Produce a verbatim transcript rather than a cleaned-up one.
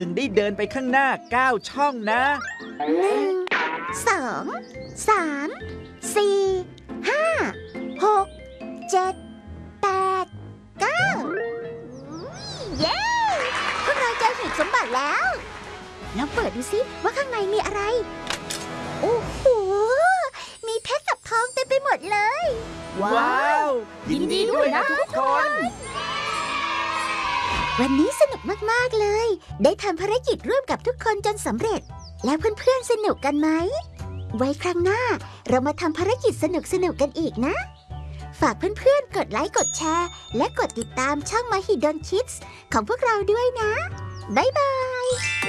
ถึงได้เดินไปข้างหน้าเก้าช่องนะหนึ่งสองสามสี่ห้าหกเจ็ดแปดเก้าเย้พวกเราเจอหีบสมบัติแล้วลองเปิดดูสิว่าข้างในมีอะไรโอ้โหมีเพชรกับทองเต็มไปหมดเลยว้าวยินดีด้วยนะทุกคนวันนี้สนุกมากๆเลยได้ทำภารกิจร่วมกับทุกคนจนสำเร็จแล้วเพื่อนๆสนุกกันไหมไว้ครั้งหน้าเรามาทำภารกิจสนุกๆกันอีกนะฝากเพื่อนๆกดไลค์กดแชร์และกดติดตามช่อง Mahidol Kids ของพวกเราด้วยนะบ๊ายบาย